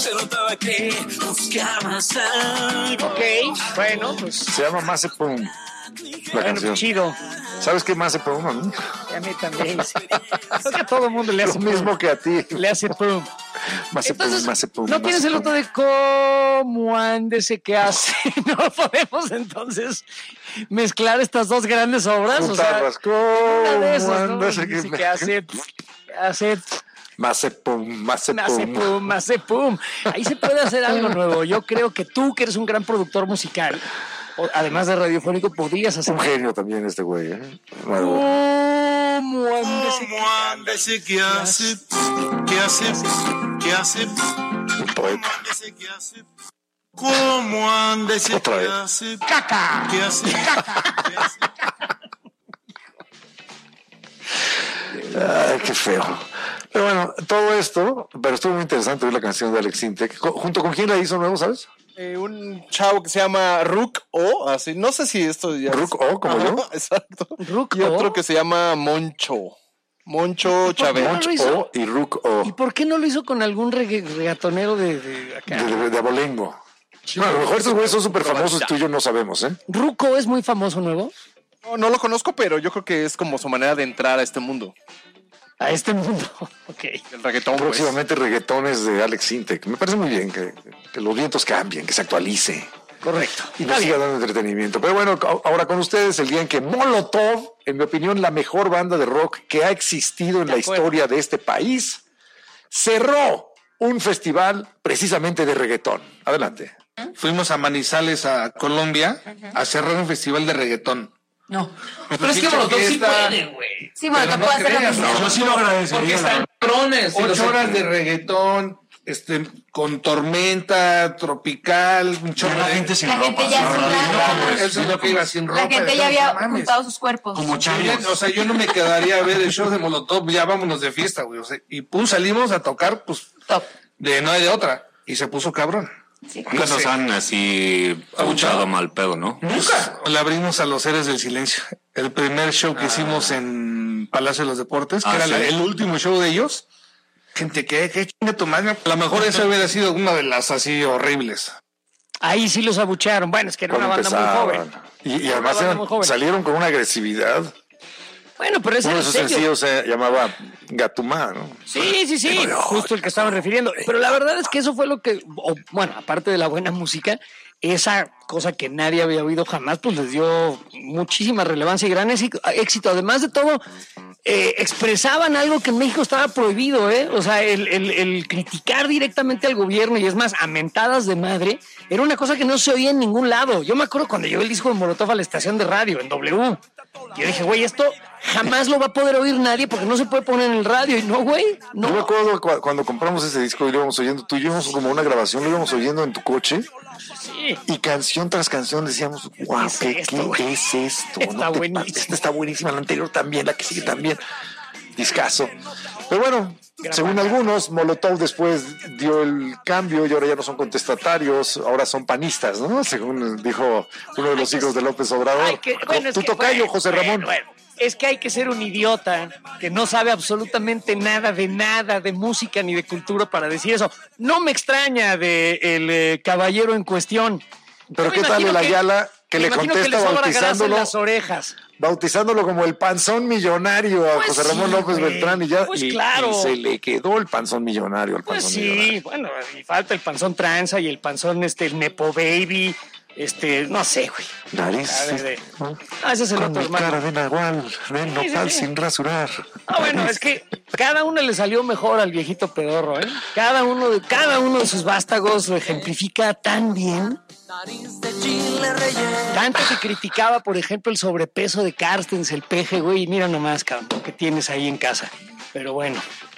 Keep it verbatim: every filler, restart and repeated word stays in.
se notaba que buscabas algo. Ok, bueno, pues. Se llama Mazepum, la Bueno, canción. chido. ¿Sabes qué Mazepum a mí? A mí también. Sí. Creo que a todo el mundo le hace Lo mismo pum. que a ti. Le hace pum. Mazepum, Entonces, Mazepum, ¿no tienes el Mazepum. otro de cómo ándese que hace? No podemos entonces mezclar estas dos grandes obras. O sea, Juntarlas. una de esas, ¿Cómo ¿no? ándese Dice que- que hace, hace, Mazepum, hace Mazepum. pum, hace pum. Ahí se puede hacer algo nuevo. Yo creo que tú, que eres un gran productor musical, o- además de radiofónico, podrías hacer Un genio también este güey, ¿eh? Bueno, ¿Cómo ándese que ¿Cómo ándese que hace? ¿Qué hace? ¿Qué hace? un poeta. ¿Qué hace? ¿Cómo ándese Otra que vez. hace? caca? ¿Qué hace? ¿Qué hace? Ay, qué feo. Pero bueno, todo esto, pero estuvo muy interesante oír la canción de Alex Sintek. Co- ¿Junto con quién la hizo nuevo, sabes? Eh, un chavo que se llama Rook O, así, no sé si esto ya... Rook O, como Ajá, yo. Exacto. Rook y O. otro que se llama Moncho. Moncho Chávez. no Monch lo hizo? O y Rook O. ¿Y por qué no lo hizo con algún regga- regatonero de, de acá? De, de, de abolengo. No, a lo mejor estos güeyes son súper famosos y tú y yo no sabemos, ¿eh? ¿Ruco es muy famoso nuevo? No, no lo conozco, pero yo creo que es como su manera de entrar a este mundo. A este mundo. Ok. El reggaetón, pues. Próximamente reggaetones de Alex Sintek. Me parece muy bien que, que los vientos cambien, que se actualice Correcto. y nos siga dando entretenimiento. Pero bueno, ahora con ustedes el día en que Molotov, en mi opinión, la mejor banda de rock que ha existido en De la acuerdo. historia de este país, cerró un festival precisamente de reggaetón. Adelante. Fuimos a Manizales, a Colombia, a cerrar un festival de reggaetón. No. Pero es que Molotov sí puede, güey. Sí, bueno, puede hacer lo mismo. Yo sí lo agradecería. Porque están cabrones. Ocho horas de reggaetón, este, con tormenta, tropical, un chorro La de gente sin La ropa. gente ya no, sin no, nada. no, Eso es lo que iba sin ropa. La gente ya no había mames. juntado sus cuerpos. Como Yo changos. ya- o sea, yo no me quedaría a ver el show de Molotov, ya vámonos de fiesta, güey. O sea, y pum, salimos a tocar, pues, Top. de no hay de otra. Y se puso cabrón. Sí. Nunca nos han así abuchado mal pedo, ¿no? Nunca. Le abrimos a los Seres del Silencio. El primer show que hicimos en Palacio de los Deportes, que Ah, era sí. la- el último show de ellos. Gente, ¿qué? ¿Qué chinga tu madre? A lo mejor esa hubiera sido una de las así horribles. Ahí sí los abuchearon. Bueno, es que era una Cuando banda muy empezaban. joven. Y, y Era además una banda eran- muy joven. salieron con una agresividad. Bueno, pero ese Uno era de sus serio. sencillos se llamaba Gatumá, ¿no? Sí, sí, sí, justo el que estaban refiriendo. Pero la verdad es que eso fue lo que, o, bueno, aparte de la buena música, esa cosa que nadie había oído jamás, pues les dio muchísima relevancia y gran éxito. éxito. Además de todo, eh, expresaban algo que en México estaba prohibido, ¿eh? O sea, el, el- el criticar directamente al gobierno y es más, a mentadas de madre, era una cosa que no se oía en ningún lado. Yo me acuerdo cuando llegó el disco de Molotov a la estación de radio, en W. Yo dije, güey, esto jamás lo va a poder oír nadie porque no se puede poner en el radio. Y no, güey, no. Yo me acuerdo cu- cuando compramos ese disco y lo íbamos oyendo, tú y yo íbamos como una grabación, lo íbamos oyendo en tu coche Sí. y canción tras canción decíamos, wow, es ¿qué, esto, qué güey? es esto? Está te buenísimo. pases, esta está buenísima, la anterior también, la que sigue también. Discazo. Pero bueno, según algunos, Molotov después dio el cambio y ahora ya no son contestatarios, ahora son panistas, ¿no? Según dijo uno de los hijos de López Obrador. Ay, que- bueno, es tu que- tocayo, bueno, José Ramón. bueno, bueno. Es que hay que ser un idiota que no sabe absolutamente nada de nada de música ni de cultura para decir eso. No me extraña de el eh, caballero en cuestión. Pero Yo me ¿qué tal imagino el Ayala que me le imagino contesta que le sobra grasa en bautizándolo? las orejas. Bautizándolo como el panzón millonario a Pues José Ramón sí, López güey. Beltrán y ya Pues y, claro. y se le quedó el panzón millonario al Pues panzón sí, millonario. bueno, y falta el panzón tranza y el panzón este el Nepo Baby, este, no sé, güey. Nariz. A ver, de- ¿eh? Ah, ese es el Con otro mi hermano. cara de nahual, de Sí, nopal sí, sí. sin rasurar. Ah, bueno, es que cada uno le salió mejor al viejito pedorro, ¿eh? Cada uno de, cada uno de sus vástagos lo ejemplifica tan bien. Tanto que criticaba, por ejemplo, el sobrepeso de Carstens, el peje, güey, y mira nomás, cabrón, lo que tienes ahí en casa. Pero bueno.